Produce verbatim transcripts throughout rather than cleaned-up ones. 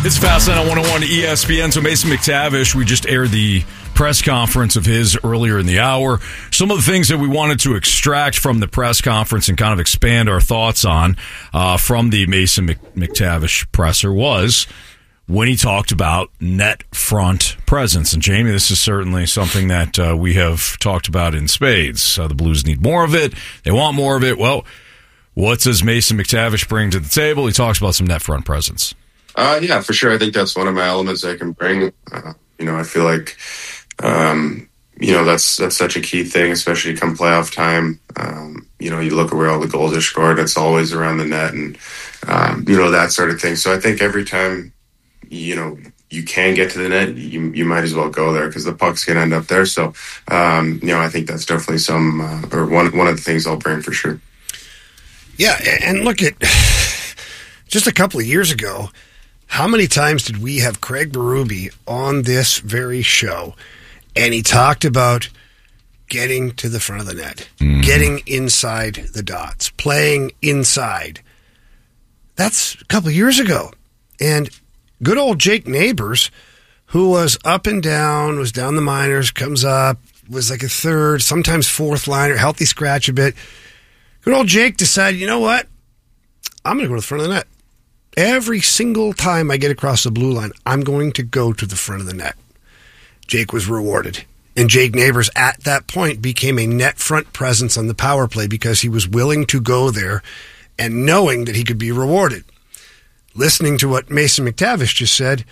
It's Fastline on one oh one E S P N. So Mason McTavish, we just aired the press conference of his earlier in the hour. Some of the things that we wanted to extract from the press conference and kind of expand our thoughts on uh, from the Mason McTavish presser was when he talked about net front presence. And Jamie, this is certainly something that uh, we have talked about in spades. Uh, the Blues need more of it. They want more of it. Well, what does Mason McTavish bring to the table? He talks about some net front presence. Uh, yeah, for sure. I think that's one of my elements I can bring. Uh, you know, I feel like, um, you know, that's that's such a key thing, especially come playoff time. Um, you know, you look at where all the goals are scored, it's always around the net and, um, you know, that sort of thing. So I think every time, you know, you can get to the net, you you might as well go there because the puck's going to end up there. So, um, you know, I think that's definitely some, uh, or one, one of the things I'll bring for sure. Yeah, and look at just a couple of years ago, how many times did we have Craig Berube on this very show, and he talked about getting to the front of the net, mm-hmm. getting inside the dots, playing inside. That's a couple of years ago. And good old Jake Neighbors, who was up and down, was down the minors, comes up, was like a third, sometimes fourth liner, healthy scratch a bit. Good old Jake decided, you know what? I'm going to go to the front of the net. Every single time I get across the blue line, I'm going to go to the front of the net. Jake was rewarded. And Jake Neighbors, at that point, became a net front presence on the power play because he was willing to go there and knowing that he could be rewarded. Listening to what Mason McTavish just said,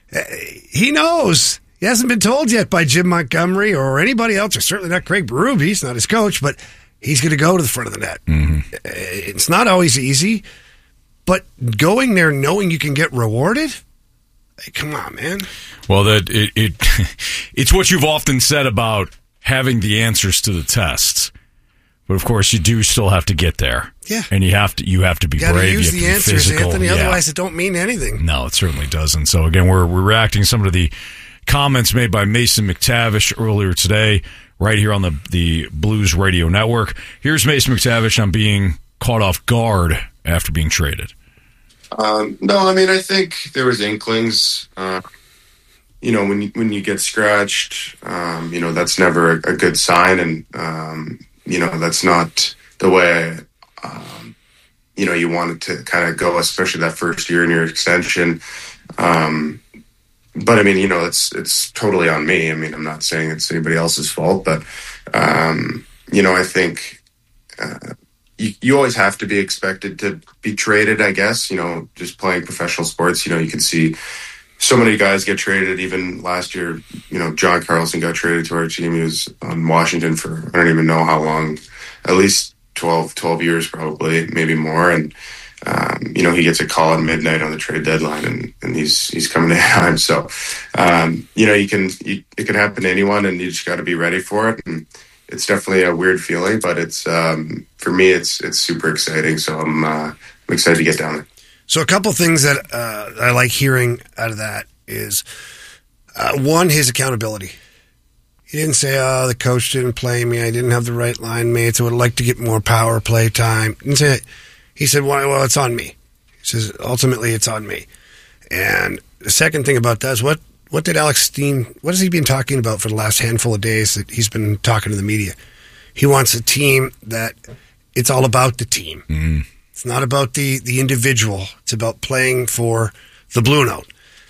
he knows. He hasn't been told yet by Jim Montgomery or anybody else, or certainly not Craig Berube. He's not his coach, but he's going to go to the front of the net. Mm-hmm. It's not always easy. But going there knowing you can get rewarded, hey, come on, man. Well, that it, it it's what you've often said about having the answers to the tests. But of course, you do still have to get there. Yeah, and you have to you have to be you gotta brave. Use you have the to be answers, physical. Anthony. Yeah. Otherwise, it don't mean anything. No, it certainly doesn't. So again, we're we're reacting to some of the comments made by Mason McTavish earlier today, right here on the the Blues Radio Network. Here's Mason McTavish on being caught off guard after being traded. Um, no, I mean, I think there was inklings. Uh, you know, when you, when you get scratched, um, you know, that's never a, a good sign, and um, you know, that's not the way um, you know you want it to kind of go, especially that first year in your extension. Um, but I mean, you know, it's it's totally on me. I mean, I'm not saying it's anybody else's fault, but um, you know, I think. Uh, You, you always have to be expected to be traded, I guess. You know, just playing professional sports, you know, you can see so many guys get traded. Even last year, you know, John Carlson got traded to our team. He was on Washington for, I don't even know how long, at least twelve, twelve years probably, maybe more. And, um, you know, he gets a call at midnight on the trade deadline and, and he's he's coming to Anaheim. So, um, you know, you can you, it can happen to anyone and you just got to be ready for it. And, it's definitely a weird feeling, but it's um, for me, it's it's super exciting. So I'm, uh, I'm excited to get down there. So a couple things that uh, I like hearing out of that is, uh, one, his accountability. He didn't say, oh, the coach didn't play me. I didn't have the right line mates. I would like to get more power play time. He didn't say that. He said, well, well, it's on me. He says, ultimately, it's on me. And the second thing about that is what What did Alex Steen, what has he been talking about for the last handful of days that he's been talking to the media? He wants a team that it's all about the team. Mm. It's not about the, the individual. It's about playing for the Blue Note.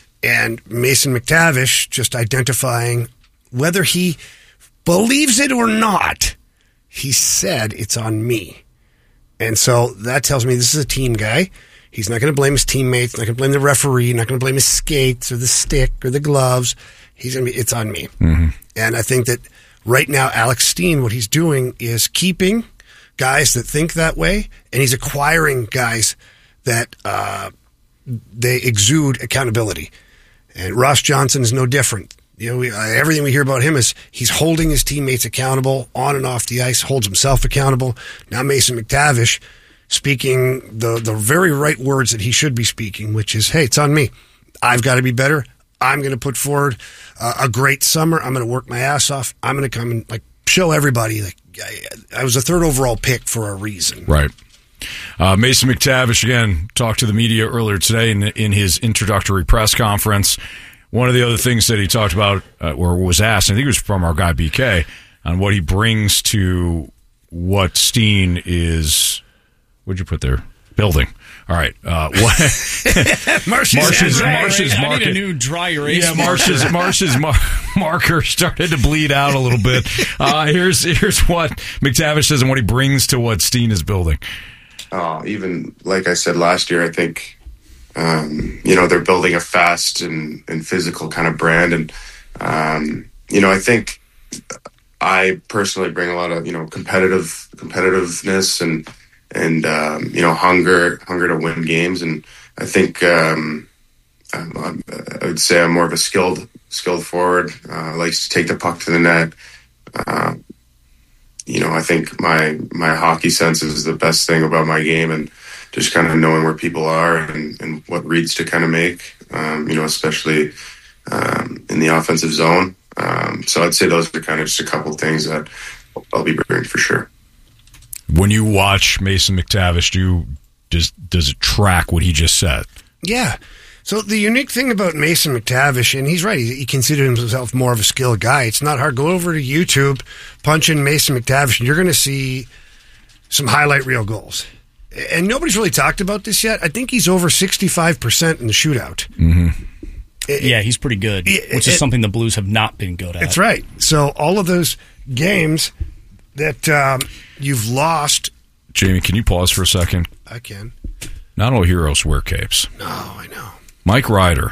And Mason McTavish just identifying whether he believes it or not, he said it's on me. And so that tells me this is a team guy. He's not going to blame his teammates, not going to blame the referee, not going to blame his skates or the stick or the gloves. He's going to be, it's on me. Mm-hmm. And I think that right now, Alex Steen, what he's doing is keeping guys that think that way, and he's acquiring guys that uh, they exude accountability. And Ross Johnson is no different. You know, we, uh, everything we hear about him is he's holding his teammates accountable on and off the ice, holds himself accountable. Now Mason McTavish speaking the, the very right words that he should be speaking, which is, hey, it's on me. I've got to be better. I'm going to put forward uh, a great summer. I'm going to work my ass off. I'm going to come and like show everybody like I, I was a third overall pick for a reason. Right. Uh, Mason McTavish, again, talked to the media earlier today in, in his introductory press conference. One of the other things that he talked about, uh, or was asked, I think it was from our guy B K, on what he brings to what Steen is, what'd you put there? Building. All right. Uh, what? Marsh's, Marsh's, right, Marsh's right. I market. need a new dry erase. Yeah, Marsh's, Marsh's mar- marker started to bleed out a little bit. Uh, here's here's what McTavish says and what he brings to what Steen is building. Uh, even like I said last year, I think um, you know they're building a fast and, and physical kind of brand, and um, you know I think I personally bring a lot of you know competitive competitiveness and. and, um, you know, hunger, hunger to win games. And I think, um, I'm, I'm, I would say I'm more of a skilled, skilled forward, uh, likes to take the puck to the net. Uh, you know, I think my, my hockey sense is the best thing about my game, and just kind of knowing where people are and, and what reads to kind of make, um, you know, especially, um, in the offensive zone. Um, so I'd say those are kind of just a couple of things that I'll be bringing for sure. When you watch Mason McTavish, do you, does does it track what he just said? Yeah. So the unique thing about Mason McTavish, and he's right, he, he considers himself more of a skilled guy. It's not hard. Go over to YouTube, punch in Mason McTavish, and you're going to see some highlight reel goals. And nobody's really talked about this yet. I think he's over sixty-five percent in the shootout. Mm-hmm. It, yeah, he's pretty good, it, which is it, something the Blues have not been good at. That's right. So all of those games that um, you've lost. Jamie, can you pause for a second? I can. Not all heroes wear capes. No, I know. Mike Ryder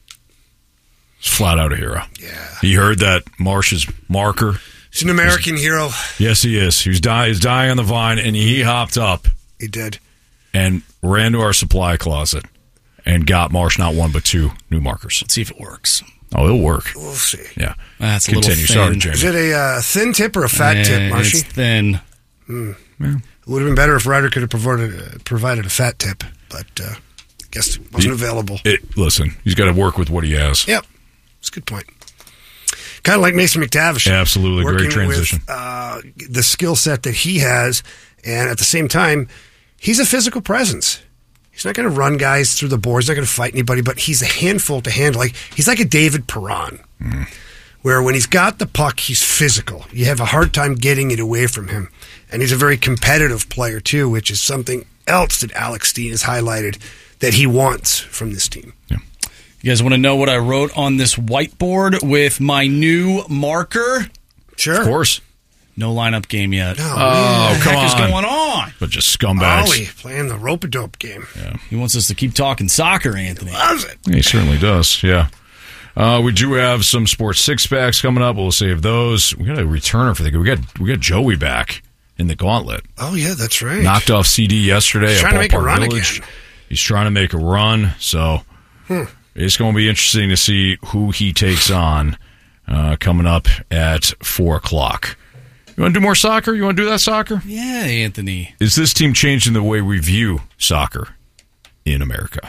is flat out a hero. Yeah. He heard that Marsh's marker. He's an American hero. Yes, he is. He was dying, he's dying on the vine, and he hopped up. He did. And ran to our supply closet and got Marsh not one but two new markers. Let's see if it works. Oh, it'll work. We'll see. Yeah. That's a Continue. little thin. Sorry, Jamie. Is it a uh, thin tip or a fat Eh, tip, Marshy? It's thin. Mm. Yeah. It would have been better if Ryder could have provided, uh, provided a fat tip, but uh, I guess it wasn't It- available. It, listen, he's got to work with what he has. Yep. That's a good point. Kind of like Mason McTavish. Absolutely. Great working transition. With, uh, the skill set that he has, and at the same time, he's a physical presence. He's not going to run guys through the boards. He's not going to fight anybody, but he's a handful to handle. Like he's like a David Perron, mm-hmm. where when he's got the puck, he's physical. You have a hard time getting it away from him, and he's a very competitive player too, which is something else that Alex Steen has highlighted that he wants from this team. Yeah. You guys want to know what I wrote on this whiteboard with my new marker? Sure, Of course. No lineup game yet. Oh, Oh, What the come heck is on. going on? But just scumbags. Ollie playing the rope-a-dope game. Yeah. He wants us to keep talking soccer, Anthony. Loves it. He certainly does, yeah. Uh, we do have some sports six-packs coming up. We'll save those. We got a returner for the We got we got Joey back in the gauntlet. Oh yeah, that's right. Knocked off C D yesterday He's at trying to make a Ballpark run Village. again. He's trying to make a run, so Hmm. it's going to be interesting to see who he takes on uh, coming up at four o'clock. You want to do more soccer? You want to do that soccer? Yeah, Anthony. Is this team changing the way we view soccer in America?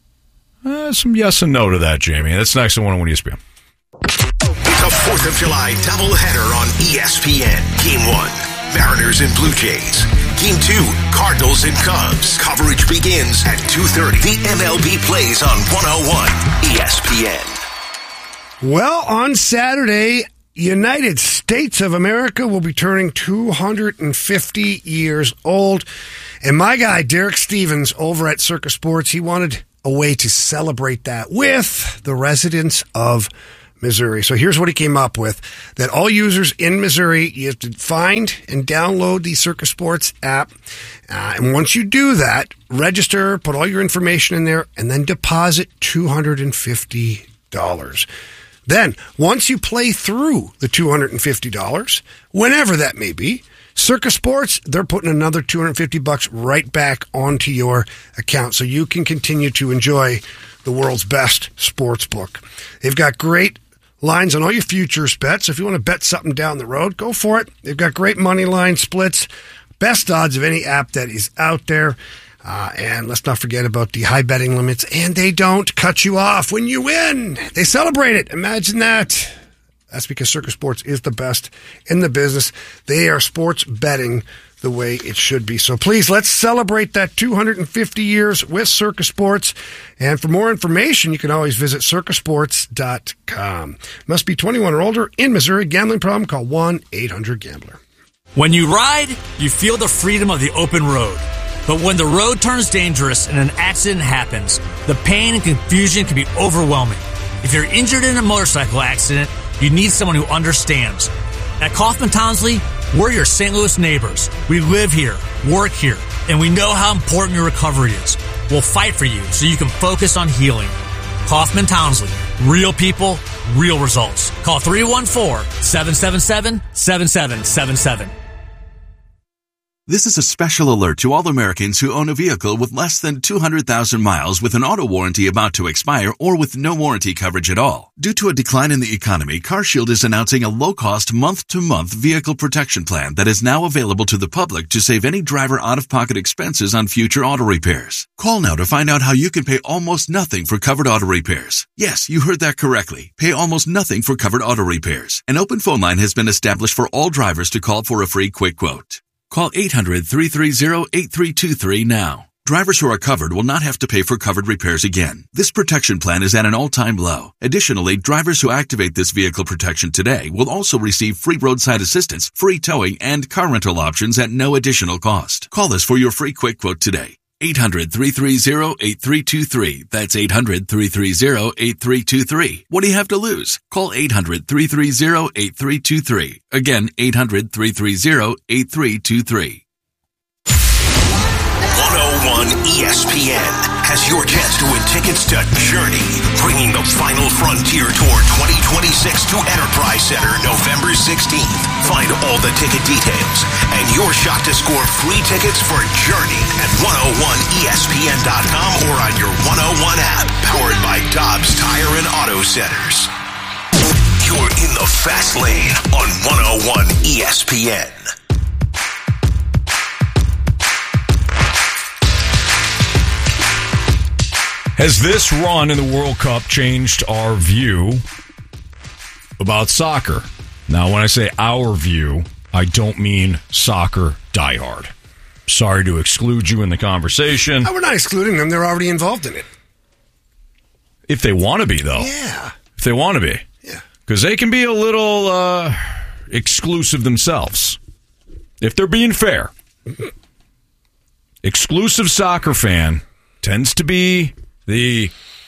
Uh, some yes and no to that, Jamie. That's next on one oh one E S P N. It's a fourth of July doubleheader on E S P N. Game one, Mariners and Blue Jays. Game two, Cardinals and Cubs. Coverage begins at two thirty. The M L B plays on one oh one E S P N. Well, on Saturday, United States of America will be turning two hundred fifty years old. And my guy, Derek Stevens, over at Circa Sports, he wanted a way to celebrate that with the residents of Missouri. So here's what he came up with, that all users in Missouri, you have to find and download the Circa Sports app. Uh, and once you do that, register, put all your information in there, and then deposit two hundred fifty dollars. Then, once you play through the two hundred fifty dollars, whenever that may be, Circa Sports, they're putting another two hundred fifty bucks right back onto your account so you can continue to enjoy the world's best sports book. They've got great lines on all your futures bets. If you want to bet something down the road, go for it. They've got great money line splits, best odds of any app that is out there. Uh, and let's not forget about the high betting limits. And they don't cut you off when you win. They celebrate it. Imagine that. That's because Circa Sports is the best in the business. They are sports betting the way it should be. So please, let's celebrate that two hundred fifty years with Circa Sports. And for more information, you can always visit circa sports dot com. Must be twenty-one or older. In Missouri. Gambling problem? Call one eight hundred gambler. When you ride, you feel the freedom of the open road. But when the road turns dangerous and an accident happens, the pain and confusion can be overwhelming. If you're injured in a motorcycle accident, you need someone who understands. At Kaufman Townsley, we're your Saint Louis neighbors. We live here, work here, and we know how important your recovery is. We'll fight for you so you can focus on healing. Kaufman Townsley. Real people, real results. Call three one four, seven seven seven, seven seven seven seven. This is a special alert to all Americans who own a vehicle with less than two hundred thousand miles with an auto warranty about to expire or with no warranty coverage at all. Due to a decline in the economy, CarShield is announcing a low-cost month-to-month vehicle protection plan that is now available to the public to save any driver out-of-pocket expenses on future auto repairs. Call now to find out how you can pay almost nothing for covered auto repairs. Yes, you heard that correctly. Pay almost nothing for covered auto repairs. An open phone line has been established for all drivers to call for a free quick quote. Call eight hundred, three three zero, eight three two three now. Drivers who are covered will not have to pay for covered repairs again. This protection plan is at an all-time low. Additionally, drivers who activate this vehicle protection today will also receive free roadside assistance, free towing, and car rental options at no additional cost. Call us for your free quick quote today. eight hundred, three three zero, eight three two three. That's eight hundred, three three zero, eight three two three. What do you have to lose? Call eight hundred, three three zero, eight three two three. Again, eight hundred, three three zero, eight three two three. one oh one E S P N has your chance to win tickets to Journey, bringing the final frontier tour twenty twenty-six to Enterprise Center November sixteenth. Find all the ticket details and your shot to score free tickets for Journey at one oh one E S P N dot com or on your one oh one app, powered by Dobbs Tire and Auto Centers. You're in the fast lane on one oh one E S P N. Has this run in the World Cup changed our view about soccer? Now, when I say our view, I don't mean soccer diehard. Sorry to exclude you in the conversation. No, we're not excluding them. They're already involved in it. If they want to be, though. Yeah. If they want to be. Yeah. Because they can be a little uh, exclusive themselves. If they're being fair. Exclusive soccer fan tends to be the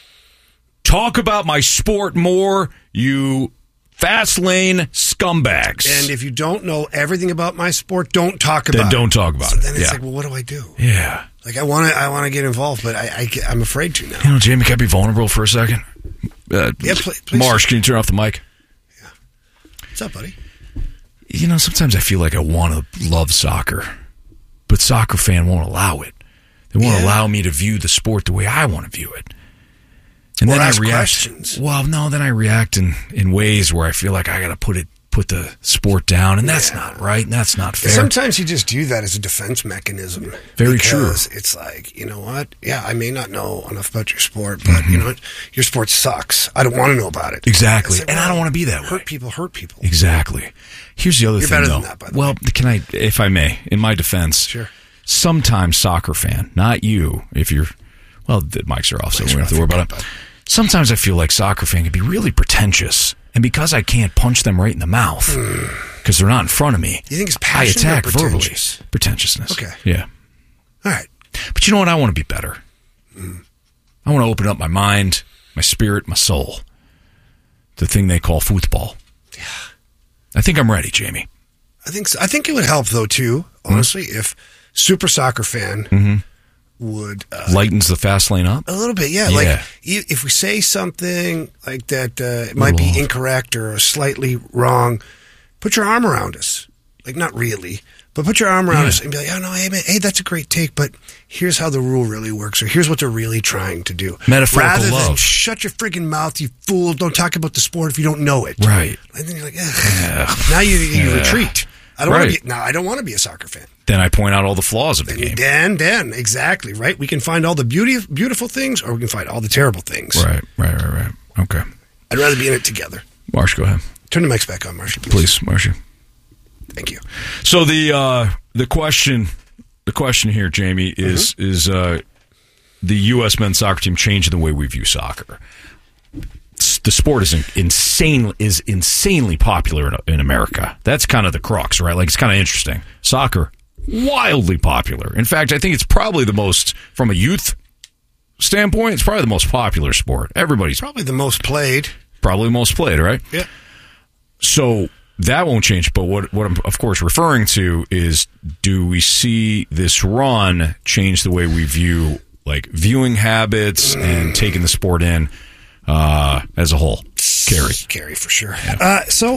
talk about my sport more, you fast lane scumbags. And if you don't know everything about my sport, don't talk about then it. Then don't talk about so it. Then it's yeah. like, well, what do I do? Yeah. Like, I want to I want to get involved, but I, I, I'm afraid to now. You know, Jamie, can I be vulnerable for a second? Uh, yeah, please, please. Marsh, can you turn off the mic? Yeah. What's up, buddy? You know, sometimes I feel like I want to love soccer, but soccer fan won't allow it. They won't yeah. allow me to view the sport the way I want to view it. And or then ask I react. Questions. Well, no, then I react in, in ways where I feel like I got to put it, put the sport down, and that's yeah. not right. And that's not fair. Sometimes you just do that as a defense mechanism. Very true. It's like, you know what? Yeah, I may not know enough about your sport, but mm-hmm. you know what? Your sport sucks. I don't want to know about it. Exactly, like, and well, I don't want to be that way. Hurt people, hurt people. Exactly. Here's the other You're thing, better though. Than that, by the well, way. can I, if I may, in my defense, sure. Sometimes soccer fan, not you, if you're, well, the mics are off, so we don't have to worry about it. Sometimes I feel like soccer fan can be really pretentious, and because I can't punch them right in the mouth, because they're not in front of me, you think it's I attack or verbally. pretentious? Pretentiousness. Okay. Yeah. All right. But you know what? I want to be better. Mm. I want to open up my mind, my spirit, my soul. The thing they call football. Yeah. I think I'm ready, Jamie. I think so. I think it would help, though, too, honestly, mm-hmm. if Super Soccer Fan mm-hmm. would... Uh, lightens the fast lane up? A little bit, yeah. yeah. Like, if we say something like that, uh, it might be off. incorrect or slightly wrong, put your arm around us. Like, not really, but put your arm around yeah. us and be like, oh, no, hey, man, hey, that's a great take, but here's how the rule really works, or here's what they're really trying to do. Metaphorical Rather love. than shut your friggin' mouth, you fool, don't talk about the sport if you don't know it. Right. And then you're like, yeah. Now you, you yeah. retreat. I don't right. want to be. Now I don't want to be a soccer fan. Then I point out all the flaws of the then, game. Then, then, exactly right. We can find all the beauty, beautiful things, or we can find all the terrible things. Right, right, right, right. Okay. I'd rather be in it together. Marsh, go ahead. Turn the mics back on, Marshy, please. Please, Marshy. Thank you. So the uh, the question the question here, Jamie, is mm-hmm. is uh, the U S men's soccer team changing the way we view soccer? The sport is insane is insanely popular in, in America. That's kind of the crux, right? Like, it's kind of interesting. Soccer, wildly popular. In fact, I think it's probably the most, from a youth standpoint, it's probably the most popular sport. Everybody's probably the most played. Probably the most played, right? Yeah. So that won't change. But what what I'm of course referring to is, do we see this run change the way we view like viewing habits and taking the sport in? Uh, as a whole, Carey. Carey, for sure. Yeah. Uh, so,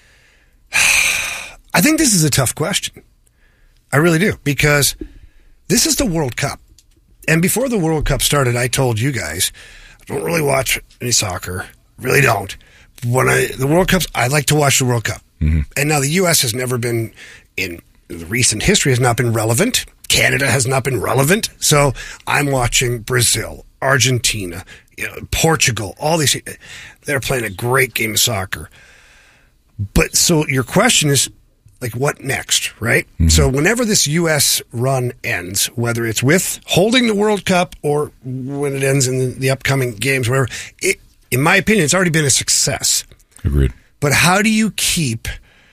I think this is a tough question. I really do, because this is the World Cup. And before the World Cup started, I told you guys, I don't really watch any soccer. Really don't. When I the World Cups, I like to watch the World Cup. Mm-hmm. And now the U S has never been, in the recent history, has not been relevant. Canada has not been relevant. So I'm watching Brazil, Argentina, you know, Portugal, all these. They're playing a great game of soccer. But so your question is, like, what next, right? Mm-hmm. So whenever this U S run ends, whether it's with holding the World Cup or when it ends in the, the upcoming games, whatever, it, in my opinion, it's already been a success. Agreed. But how do you keep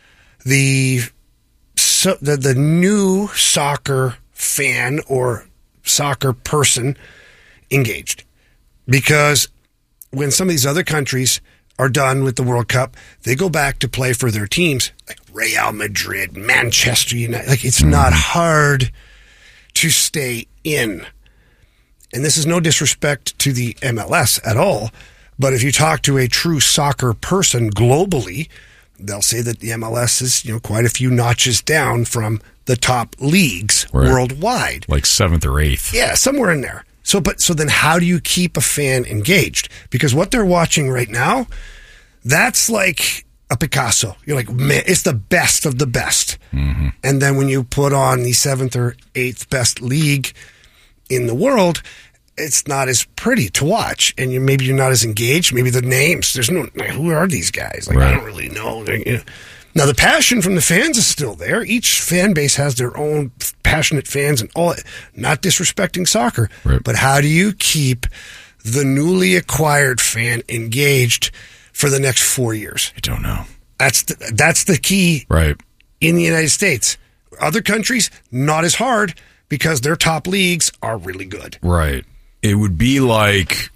the so, the, the new soccer fan or soccer person engaged? Because when some of these other countries are done with the World Cup, they go back to play for their teams, like Real Madrid, Manchester United. Like, it's not hard to stay in. And this is no disrespect to the M L S at all, but if you talk to a true soccer person globally, they'll say that the M L S is, you know, quite a few notches down from the top leagues right. worldwide. Like seventh or eighth. Yeah, somewhere in there. So, but so then, how do you keep a fan engaged? Because what they're watching right now, that's like a Picasso. You're like, man, it's the best of the best. Mm-hmm. And then when you put on the seventh or eighth best league in the world, it's not as pretty to watch, and you maybe you're not as engaged. Maybe the names, there's no, like, who are these guys? Like, right. I don't really know. You know. Now, the passion from the fans is still there. Each fan base has their own passionate fans and all. Not disrespecting soccer, right. but how do you keep the newly acquired fan engaged for the next four years? I don't know. That's the, that's the key, right? In the United States, other countries not as hard because their top leagues are really good, right? It would be like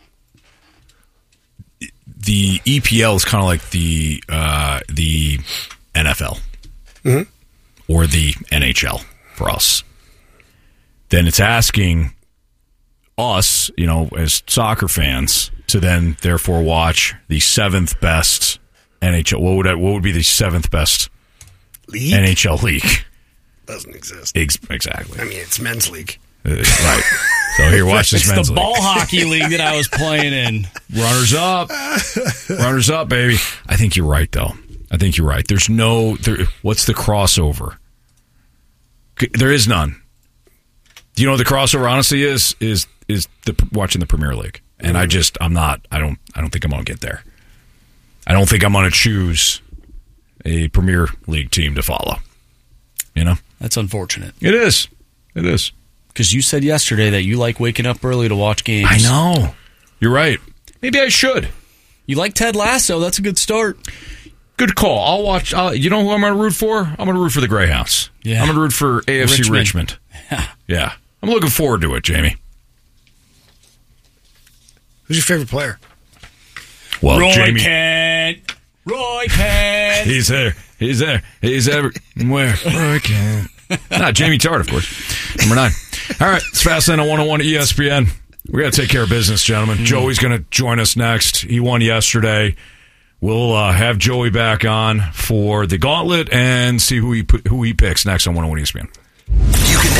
the E P L is kind of like the uh, the N F L mm-hmm. or the N H L for us. Then it's asking us, you know, as soccer fans, to then therefore watch the seventh best N H L. What would what would be the seventh best league? N H L league? Doesn't exist. Ex- exactly. I mean, it's men's league. Uh, right. So here, watch this it's men's the league. ball hockey league that I was playing in. Runners up. Runners up, baby. I think you're right, though. I think you're right. There's no... There, what's the crossover? There is none. Do you know what the crossover honestly is? Is is the watching the Premier League. And mm-hmm. I just... I'm not... I don't I don't think I'm going to get there. I don't think I'm going to choose a Premier League team to follow. You know? That's unfortunate. It is. It is. Because you said yesterday that you like waking up early to watch games. I know. You're right. Maybe I should. You like Ted Lasso. That's a good start. Good call. I'll watch. I'll, you know who I'm going to root for? I'm going to root for the Greyhounds. Yeah. I'm going to root for A F C Richmond. Richmond. Yeah. Yeah. I'm looking forward to it, Jamie. Who's your favorite player? Well, Roy Jamie. Kent. Roy Kent. He's there. He's there. He's ever where? Roy Kent. Not Jamie Tart, of course. Number nine. All right, it's Fastlane on one oh one E S P N. We got to take care of business, gentlemen. Mm. Joey's going to join us next. He won yesterday. We'll uh, have Joey back on for the gauntlet and see who he who he picks next on one oh one E S P N. You can